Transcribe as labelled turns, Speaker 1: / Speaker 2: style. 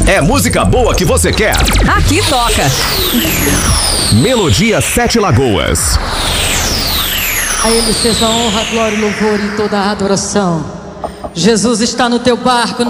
Speaker 1: É música boa que você quer.
Speaker 2: Aqui toca.
Speaker 1: Melodia Sete Lagoas.
Speaker 3: A Ele seja a honra, glória e louvor e toda a adoração. Jesus está no teu barco.